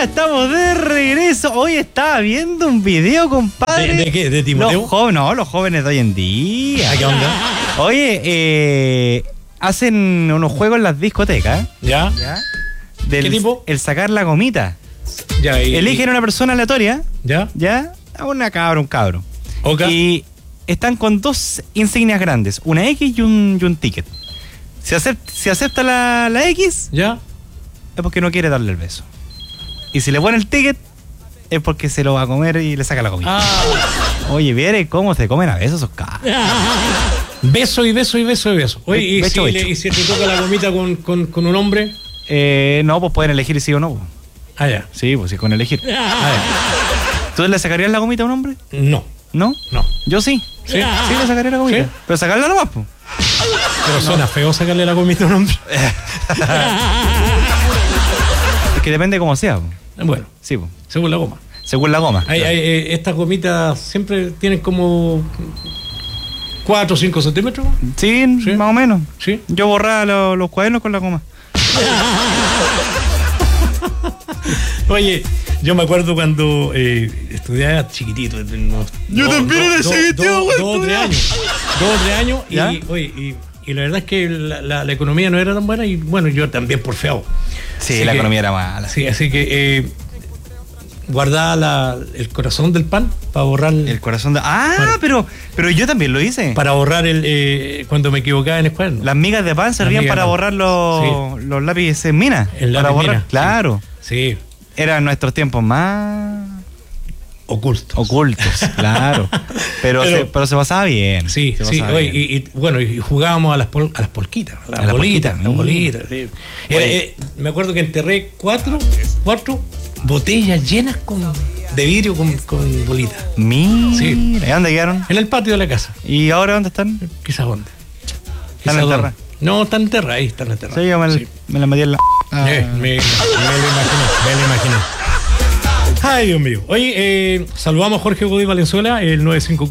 Ya estamos de regreso. Hoy estaba viendo un video, compadre. ¿De qué? ¿De Timoteo? Los jóvenes de hoy en día. ¿Qué onda? Oye, hacen unos juegos en las discotecas. ¿Ya? ¿Qué tipo? El sacar la gomita. Ya. Eligen a una persona aleatoria. ¿Ya? A un cabro. Ok. Y están con dos insignias grandes, una X y un ticket. Si acepta la X, ¿Ya? es porque no quiere darle el beso. Y si le pone el ticket, es porque se lo va a comer y le saca la comida. Oye, ¿viere cómo se comen a besos esos cabros? Beso y beso y beso y beso. Oye, ¿y si te toca la gomita con un hombre? No, pues pueden elegir sí o no. Ya. Sí, pues sí, con elegir. ¿Tú le sacarías la gomita a un hombre? No. ¿No? No. Yo sí. ¿Sí? Sí, le sacaría la gomita. ¿Sí? Pero sacarla nomás, pues. Pero suena feo sacarle la gomita a un hombre. Es que depende de cómo sea. Bueno, sí, pues. según la goma. Según la goma. Estas gomitas siempre tienen como 4 o 5 centímetros. Sí, más o menos. Sí. Yo borraba los cuadernos con la goma. Oye, yo me acuerdo cuando estudiaba chiquitito. Yo también era chiquitito, güey. 2 o 3 años. 2 o 3 años. ¿Ya? Y la verdad es que la economía no era tan buena. Y bueno, yo también por feo. Sí, así la economía era mala. Sí, así que guardaba el corazón del pan para borrar. El corazón de. Pero yo también lo hice. Para borrar cuando me equivocaba en el cuaderno. Las migas de pan servían para borrar los lápices en mina. Para borrar, mina, claro. Sí. Eran nuestros tiempos más ocultos, claro. Pero se pasaba bien. Sí, se pasaba bien. Y jugábamos a las polquitas, a las bolitas. Sí. Me acuerdo que enterré cuatro botellas llenas de vidrio con bolitas. Mira, sí. ¿Y dónde quedaron? En el patio de la casa. ¿Y ahora dónde están? Quizás dónde. ¿Están en tierra? No, están en tierra, ahí están en tierra. Sí, yo me la metí en la... Me lo imaginé. Ay, Dios mío. Oye, saludamos a Jorge Godoy Valenzuela, el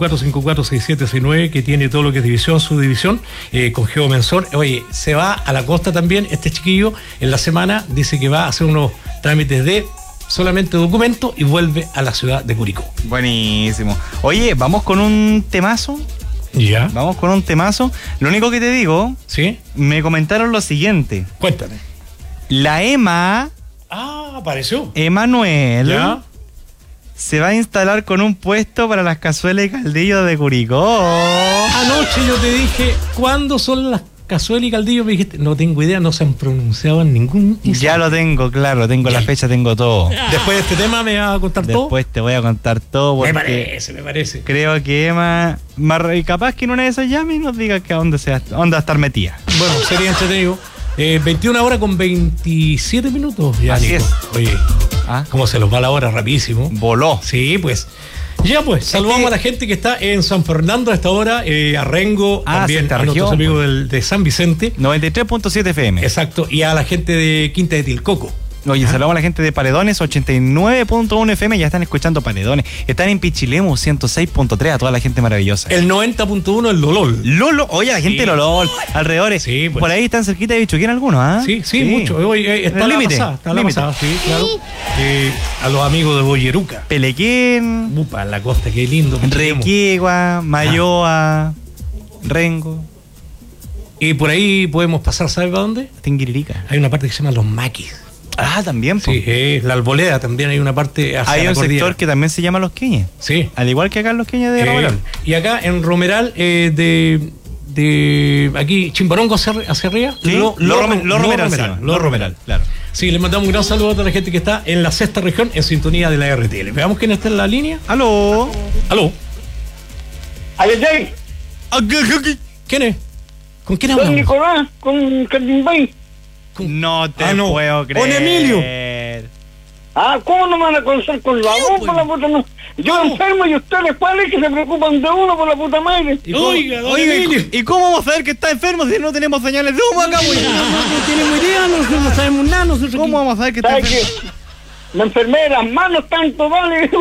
954-546769, que tiene todo lo que es división, subdivisión, con geomensor. Oye, se va a la costa también, este chiquillo, en la semana, dice que va a hacer unos trámites de solamente documentos y vuelve a la ciudad de Curicó. Buenísimo. Oye, vamos con un temazo. Ya. Vamos con un temazo. Lo único que te digo, ¿sí? Me comentaron lo siguiente. Cuéntame. La EMA... apareció. Emanuel. ¿Ya? Se va a instalar con un puesto para las cazuelas y caldillos de Curicó. Anoche yo te dije, ¿cuándo son las cazuelas y caldillos? Me dijiste, no tengo idea, no se han pronunciado en ningún instante. Ya lo tengo, claro, tengo la fecha, tengo todo. Después de este tema me vas a contar todo. Después te voy a contar todo porque me parece. Creo que Emma, capaz que en una de esas llame y nos diga que a dónde va a estar metida. Bueno, sería entretenido. 21 horas con 27 minutos. Ya, así Nico. es. Oye, cómo se los va la hora rapidísimo. Voló. Sí, pues. Ya pues, saludamos a la gente que está en San Fernando a esta hora, a Rengo, también a nuestros amigos de San Vicente. 93.7 FM. Exacto, y a la gente de Quinta de Tilcoco. Oye, saludamos a la gente de Paredones, 89.1 FM, ya están escuchando Paredones. Están en Pichilemu, 106.3, a toda la gente maravillosa. El 90.1 el Lolol. Oye, la gente de Lolol, alrededores. Sí, pues. Por ahí están cerquita de Bichuquín algunos, ¿ah? Sí, mucho. Oye, está la pasada, sí, claro. A los amigos de Boyeruca. Pelequén. Upa, la costa, qué lindo. Requiegua, Mayoa, Rengo. Y por ahí podemos pasar, ¿sabes para dónde? Tinguiririca. Hay una parte que se llama Los Maquis. También. Sí, la Arboleda también hay una parte hacia hay la un cordillera. sector que también se llama Los Queñes. Sí. Al igual que acá en Los Queñes de Romeral. Y acá en Romeral, aquí, Chimbarongo hacia arriba. Sí, Romeral, claro. Sí, le mandamos un gran saludo a toda la gente que está en la sexta región en sintonía de la RTL. Veamos quién está en la línea. Aló. ¿Quién es? ¿Con quién hablamos? Con Nicolás, con Cardimbay. No te puedo creer. Con Emilio. ¿Cómo no me van a conocer con la voz por la puta madre? Yo enfermo y ustedes, ¿cuáles que se preocupan de uno por la puta madre? Oiga, Emilio. ¿Y cómo vamos a saber que está enfermo si no tenemos señales de humo acá, güey? No tenemos idea, no sabemos nada. ¿Cómo vamos a saber que está enfermo? Me enfermé de las manos tanto, vale.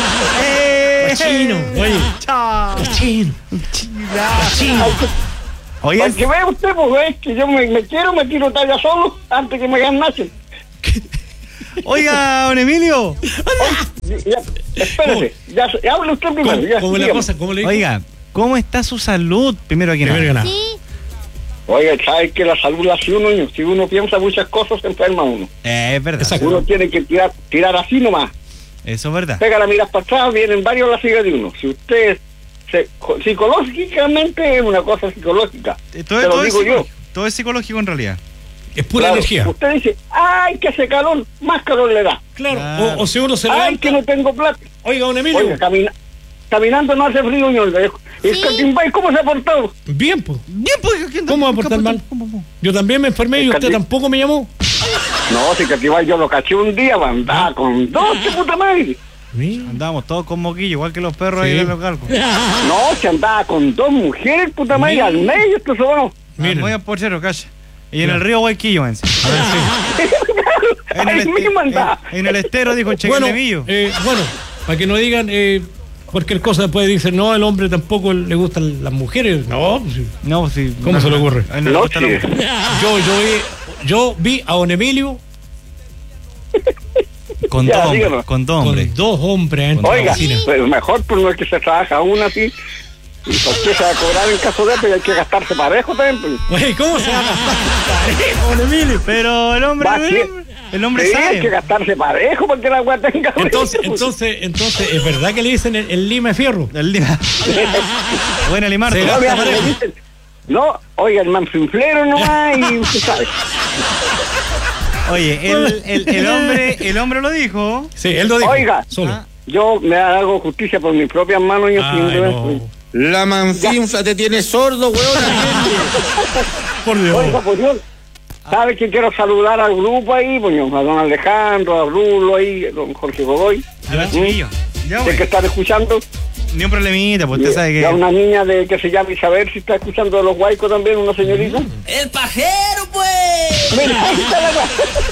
Chino, oye. Chao. Chino. Oye, Para que vea usted, pues, que yo me quiero, me tiro talla solo antes que me ganen. oiga, don Emilio. Ya, espérate, ya hable usted primero. Ya, ¿Cómo es la dígame. cosa? ¿Cómo le dijo? Oiga, ¿cómo está su salud? Primero que Primero que nada. nada. Sí. Oiga, ¿sabes que la salud la hace uno? Y si uno piensa muchas cosas, se enferma uno. Es verdad. Exacto. Uno tiene que tirar así nomás. Eso es verdad. Pega la mirada para atrás, vienen varios a la siga de uno. Si usted psicológicamente es una cosa psicológica. Todo, te lo todo es digo yo. todo es psicológico en realidad. Es pura Claro, energía. usted dice, ay, que hace calor, más calor le da. Claro. Claro. O si uno se Ay, levanta. que no tengo plata. Oiga, don Emilio. Oiga, caminando no hace frío, ñor. ¿El Catimbay cómo se ha portado? Bien, pues. Bien, pues. ¿Cómo va a portar mal? Yo también me enfermé y usted tampoco me llamó. No, si Catimbay yo lo caché un día, andaba con 12 puta madre. Mira. Andábamos todos con moquillo, igual que los perros Sí. ahí en los galgos. No, se andaba con 2 mujeres, puta madre, Mira. al medio, esto se va. Miren. Voy a porchero, calla. Y en el río Guayquillo, en Ahí mismo andaba. en el estero, dijo el Bueno, Chequelemillo. bueno, para que no digan cualquier cosa, después dicen, no, el hombre tampoco le gustan las mujeres. No, pues sí. No, sí. ¿Cómo se le ocurre? A él no le No, gusta la sí. mujer. yo vi a don Emilio Con Ya, dos hombres. díganos. Con dos hombres. con dos hombres adentro de la Oiga, oficina. pues mejor pues no es que se trabaja uno así. ¿Y por qué se va a cobrar en caso de esto? Y hay que gastarse parejo también. Pues. Oye, ¿cómo se va a gastar? Don Emilio. Pero el hombre, Va, sí. el hombre Sí, hay que sabe. gastarse parejo para que la agua tenga. Entonces, ¿es verdad que le dicen el Lima de Fierro? El día. Buena Limardo. Se No, gasta mira, parejo. me dicen, no, oiga, el manflinflero no hay, usted sabe. Oye, el hombre lo dijo. Sí, él lo dijo. Oiga. Solo. Ah. Yo me hago justicia por mis propias manos. Yo Ay, sin no. La manfinfla te tiene sordo, weón. Por Dios. Oiga, pues yo, ¿sabe que quiero saludar al grupo ahí? Pues yo, a don Alejandro, a Rulo ahí, a don Jorge Godoy, A ver, chiquillo. Ya, sé güey. que están escuchando. Ni un problemita, pues Y usted sabe y a que. una niña que se llama Isabel, si está escuchando de los Guaicos también, una señorita. ¡El pajero, pues! Mira, ahí está la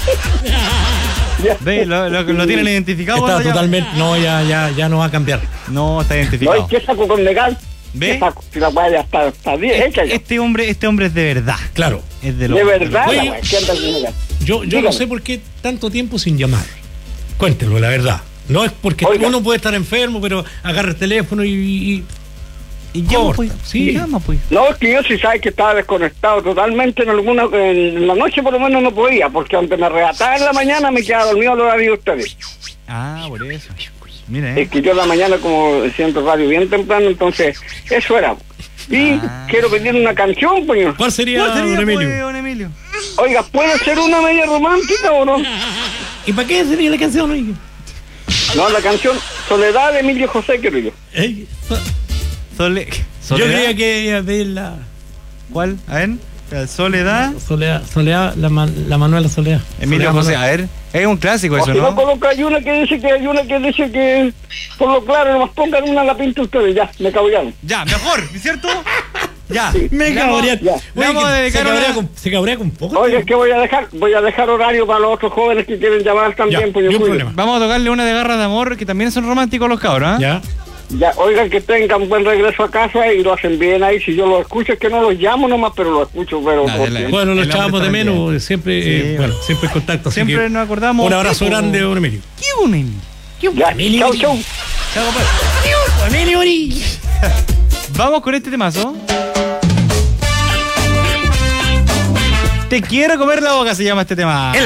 Ya. Ve, lo tienen identificado. Está cuando ya- totalmente. No, ya no va a cambiar. No, está No, identificado. ¿y qué saco con legal? ¿Ve? ¿Qué saco? Si la guaya ya está bien hecha ya. Este hombre es de verdad. Claro. Es de De verdad, Oye, la guaya, ¿qué anda con legal? Yo Dígame. no sé por qué tanto tiempo sin llamar. Cuéntenlo, la verdad. No es porque Oiga. uno puede estar enfermo, pero agarra el teléfono y llama, corta. pues. Sí. Llama, pues. No, es que yo sí sabes que estaba desconectado totalmente en la noche por lo menos no podía, porque aunque me arrebataba en la mañana me quedaba dormido al horario de ustedes. Ah, por eso. Mire, Es que yo en la mañana como siento radio bien temprano, entonces eso era. Y quiero pedir una canción, pues. ¿Cuál sería, ¿Cuál sería, don Emilio? pues, don Emilio? Oiga, ¿puede ser una media romántica o no? ¿Y para qué sería la canción, oiga? No, la canción Soledad de Emilio José, quiero yo. Soledad. Yo creía que iba a pedir la ¿Cuál? A ver. Soledad. Soledad, la Manuela Soledad. Emilio Soledad José. Manuela. A ver. Es un clásico O eso, si no ¿no? coloca, hay una que dice que por lo claro, nomás pongan una a la pinta ustedes, ya, me cabullaron. Ya, mejor, ¿cierto? Ya. Me Le vamos- cabrea. ya. Le vamos a dedicar Se cabrea con poco. Oye, es que voy a dejar horario para los otros jóvenes que quieren llamar también, Ya, pues yo ni un cuido. problema. Vamos a tocarle una de garras de amor, que también son románticos los cabros, ¿ah? Ya. Ya, oigan, que tengan buen regreso a casa y lo hacen bien ahí. Si yo los escucho, es que no los llamo nomás, pero los escucho, pero Dale, por dale. tiempo. Bueno, lo El echábamos de hombre está menos, siempre, Sí, bueno, siempre en contacto. así Siempre que nos acordamos. un abrazo tipo- grande, don Emilio. ¿Qué un Emilio? Ya, Emilio, chau, Emilio. chau. Chao, compadre. Emilio, Vamos con este temazo. Te quiero comer la boca, se llama este tema.